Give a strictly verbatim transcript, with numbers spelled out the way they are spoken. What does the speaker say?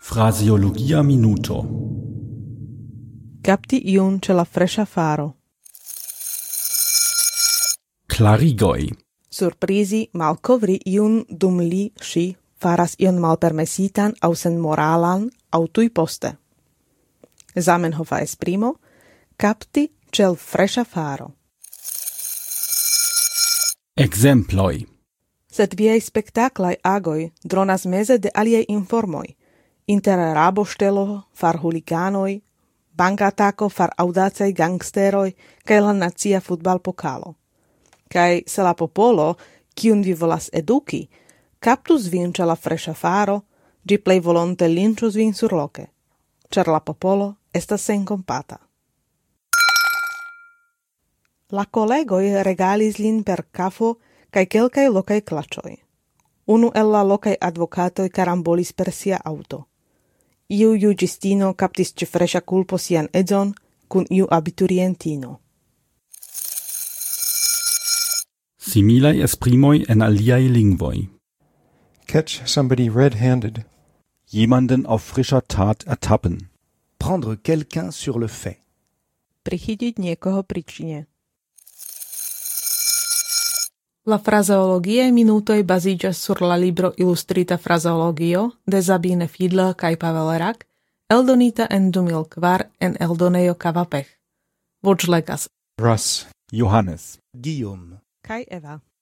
Fraseologia minuto. Capti iun ce la freŝa faro. Klarigoj. Surprizi malkovri iun dum li ŝi faras ion malpermesitan aŭ senmoralan aŭ tuj poste. Zamenhofa esprimo: kapti ĉe l' freŝa faro. Ekzemploj. Sed viaj spektaklaj agoj dronas meze de aliaj informoj, inter raboŝtelo far huliganoj, bankatako far aŭdacaj gangsteroj kaj la nacia futbalpokalo. Kaj se la popolo, kiun vi volas eduki, kaptus vin ĉe la freŝa faro, ĝi plej volonte linĉus vin surloke, ĉar la popolo estas senkompata. La kolegoj regalis lin per kafo kaj kelkaj lokaj klaĉoj. Unu el la lokaj advokatoj karambolis per sia aŭto. Iu juĝistino kaptis ĉe freŝa kulpo sian edzon kun iu abiturientino. Similaj esprimoj en aliaj lingvoj. Catch somebody red-handed. Jemanden auf frischer Tat ertappen. Prendre quelqu'un sur le fait. Prichytiť niekoho pri čine. La frazeologiae minutoj baziĝas sur la libro Illustrita frazeologio de Sabine Fiedler kaj Pavel Rak, eldonita en du mil kvar en eldonejo Kavapech. Voĉlegas Russ. Johannes. Guillaume. kaj Eva.